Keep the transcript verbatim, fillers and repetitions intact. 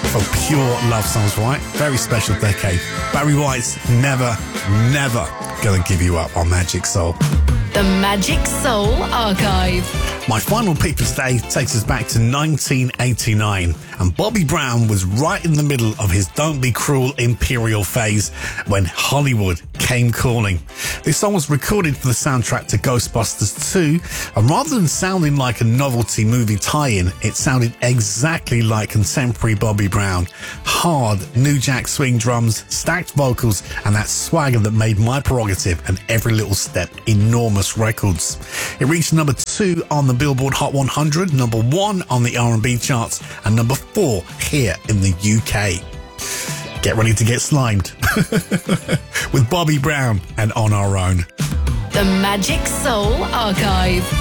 for pure love songs, right? Very special decade. Barry White's Never, Never Gonna Give You Up on Magic Soul. The Magic Soul Archive. My final pick for today takes us back to nineteen eighty-nine, and Bobby Brown was right in the middle of his Don't Be Cruel Imperial phase when Hollywood came calling. This song was recorded for the soundtrack to Ghostbusters two, and rather than sounding like a novelty movie tie-in, it sounded exactly like contemporary Bobby Brown. Hard New Jack Swing drums, stacked vocals, and that swagger that made My Prerogative and Every Little Step enormous records. It reached number two on the Billboard Hot one hundred, number one on the R and B charts, and number four here in the U K. Get ready to get slimed with Bobby Brown and On Our Own. The Magic Soul Archive.